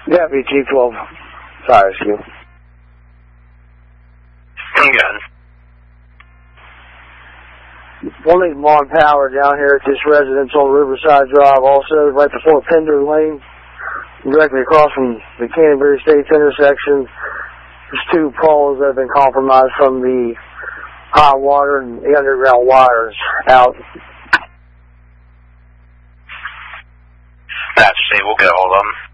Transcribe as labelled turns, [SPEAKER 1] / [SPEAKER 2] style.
[SPEAKER 1] Yeah, BT-12 fire rescue.
[SPEAKER 2] I'm good.
[SPEAKER 1] 1 on power down here at this residence on Riverside Drive, also right before Pender Lane, directly across from the Canterbury States intersection. There's 2 poles that have been compromised from the high water and the underground wires out.
[SPEAKER 2] That's we'll get a hold of them.